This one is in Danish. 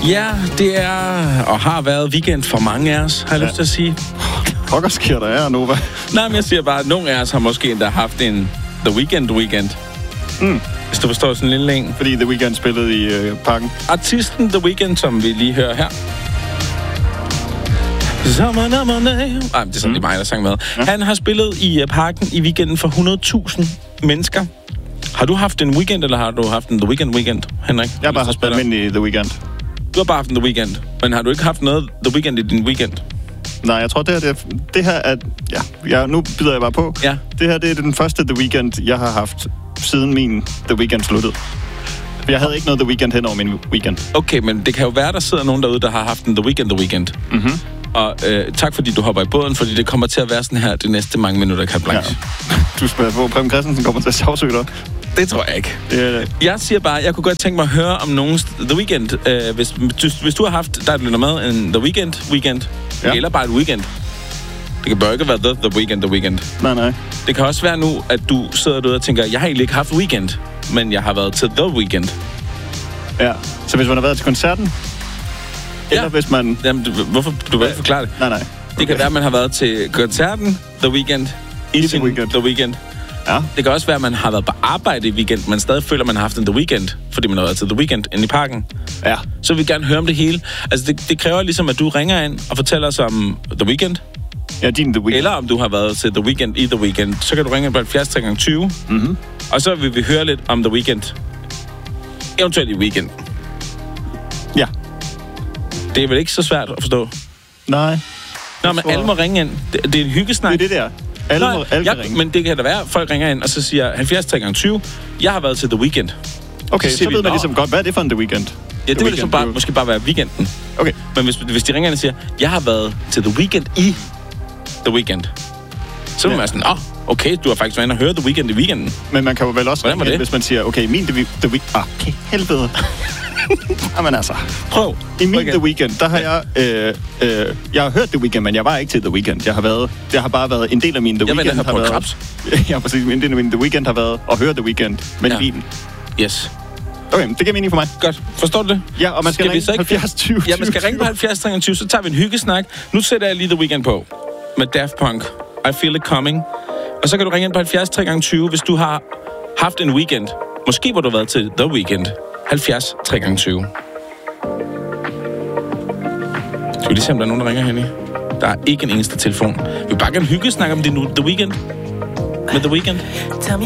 Ja, det er og har været weekend for mange af os, har jeg lyst til at sige. Pokker sker der er, Nova. Nej, men jeg siger bare, at nogle af os har måske endda haft en The Weeknd. Hvis du forstår sådan en lille en. Fordi The Weeknd spillede i Parken. Artisten The Weeknd, som vi lige hører her. Det er sådan lige mig, der sang med. Ja. Han har spillet i Parken i weekenden for 100.000 mennesker. Har du haft en weekend, eller har du haft en The Weeknd, Henrik? Jeg har bare haft almindelig The Weeknd. Du har bare haft en The Weeknd, men har du ikke haft noget The Weeknd i din weekend? Nej, jeg tror, det her er... Ja, nu bider jeg bare på. Ja. Det her, det er den første The Weeknd, jeg har haft siden min The Weeknd sluttede. Jeg havde ikke noget The Weeknd hen over min weekend. Okay, men det kan jo være, der sidder nogen derude, der har haft en The Weeknd. Mm-hmm. Og tak, fordi du hopper i båden, fordi det kommer til at være sådan her de næste mange minutter, Carte Blanche. Ja. Du spørger, hvor Preben Christensen kommer til at savsøge dig. Det tror jeg ikke. Jeg siger bare, jeg kunne godt tænke mig at høre om nogen The Weeknd. Hvis du har haft, der er lytter med, en The Weeknd, eller bare et weekend. Det kan bare ikke være The Weeknd. Nej. Det kan også være nu, at du sidder derude og tænker, jeg har egentlig ikke haft weekend, men jeg har været til The Weeknd. Ja, så hvis man har været til koncerten, eller hvis man... Jamen, hvorfor? Du vil ikke forklare det. Nej. Okay. Det kan være, at man har været til koncerten The Weeknd i sin The Weeknd. Ja. Det kan også være, at man har været på arbejde i weekend, men stadig føler, at man har haft en The Weeknd, fordi man har været til The Weeknd inde i Parken. Ja. Så vil vi gerne høre om det hele. Altså, det kræver ligesom, at du ringer ind og fortæller os om The Weeknd. Ja, din The Weeknd. Eller om du har været til The Weeknd i The Weeknd. Så kan du ringe ind på 70 3x20. Mm-hmm. Og så vil vi høre lidt om The Weeknd. Eventuelt i weekend. Ja. Det er vel ikke så svært at forstå? Nej. Nå, men alle må ringe ind. Det er en hyggesnak. Det er det der. Alle kan ringe. Men det kan da være, at folk ringer ind og så siger 70 3x20. Jeg har været til The Weeknd. Okay, så ved man ligesom godt, hvad er det for en The Weeknd? Ja, det vil ligesom bare, måske bare være weekenden. Okay. Men hvis de ringer ind og siger, jeg har været til The Weeknd i The Weeknd, så vil man sådan, okay, du har faktisk været inde og høre The Weeknd i weekenden. Men man kan jo vel også ringe ind, hvis man siger, okay, min The Weeknd... Okay, helvede. Jamen altså. Prøv. I min The Weeknd, der har jeg har hørt The Weeknd, men jeg var ikke til The Weeknd. Jeg har bare været en del af min The Weeknd. Jeg har været Krabs. Ja, præcis. En del af min The Weeknd har været at høre The Weeknd, men i bilen. Yes. Okay, det giver mening for mig. Godt. Forstår du det? Ja, og man skal ringe på 70 20. Ja, man skal ringe på 70 20, så tager vi en hyggesnak. Nu sætter jeg lige The Weeknd på med Daft Punk. I Feel It Coming. Og så kan du ringe ind på 70 20, hvis du har haft en weekend. Måske hvor du har været til The Weeknd. 70 3x20. Skal vi lige se, om der er nogen, der ringer hen i? Der er ikke en eneste telefon. Vi vil bare gerne hyggesnakke om det nu. The Weeknd. Med The Weeknd.